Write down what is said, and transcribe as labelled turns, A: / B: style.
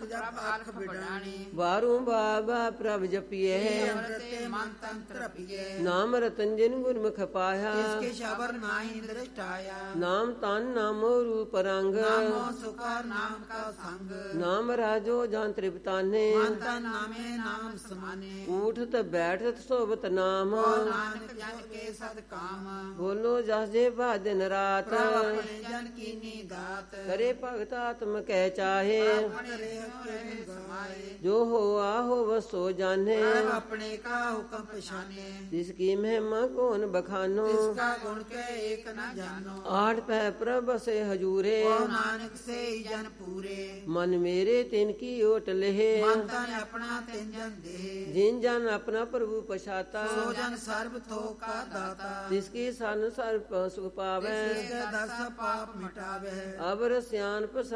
A: ਜਪ ਅਲਖ ਬਿਡਾਣੀ
B: ਬਾਰੂ ਬਾਬਾ ਪ੍ਰਭ ਜਪੀਏ
A: ਅੰਮ੍ਰਿਤੇ ਮਨ ਤਨ ਤਰਪੀਏ
B: ਨਾਮ ਰਤਨ ਜਿਨ ਗੁਰਮੁਖ ਪਾਇਆ
A: ਇਸਕੇ ਸ਼ਬਰ ਨਾਹੀ ਦ੍ਰਿਸ਼ਟਾਇਆ
B: ਨਾਮ ਤਨ ਨਾਮੋ ਰੂਪ ਰੰਗ
A: ਨਾਮੋ ਸੁਖਾ ਨਾਮ ਕਾ ਸੰਗ
B: ਨਾਮ ਰਾਜੋ ਜਾਂ ਤ੍ਰਿਪਤਾਨੇ
A: ਮਨ ਤਨ ਨਾਮੇ ਨਾਮ ਸਮਾਨੇ
B: ਊਠਤ ਬੈਠਤ ਸੋਬਤ ਨਾਮ
A: ਨਾਨਕ ਜਨ ਕੇ ਸਦ ਕਾਮ
B: ਬੋਲੋ ਜਸ ਜੇ ਭਾ ਦਿਨ ਰਾਤ
A: ਪ੍ਰਭ ਆਪਣੇ ਜਨ ਕੀਨੀ ਦਾਤ
B: ਕਰੇ ਭਗਤ ਆਤਮ ਕਹਿ ਚਾਹੇ
A: ਆਪਣੇ ਰਹਿ ਕੇ ਸਮਾਏ
B: ਜੋ ਹੋਆ ਹੋਵ ਸੋ ਜਾਣੇ
A: ਪ੍ਰਭ ਆਪਣੇ ਕਾ ਹੁਕਮ ਪਛਾਨੇ
B: ਜਿਸ ਕੀ ਮਹਿਮਾ ਕੌਣ ਬਖਾਨੋ
A: इसका गुण के एक न जानो
B: ਆਠ ਪੈ ਪ੍ਰਭ ਸੇ ਹਜੂਰੇ
A: ओ नानक से ही जन पूरे
B: ਮਨ ਮੇਰੇ ਤਿਨ ਕੀ ਓਟ ਲਹੇ
A: मन तन अपना तिन जन दे
B: ਜਿਨ ਜਨ ਆਪਣਾ ਪ੍ਰਭੂ ਪਛਾਤਾ
A: सो जन सर्व थो का दाता
B: ਜਿਸ ਕੀ ਸਨ ਸਰਬ ਸੁਖ ਪਾਵੈ
A: इसके दस पाप मिटावे
B: ਅਬਰ ਸਿਆਨਪ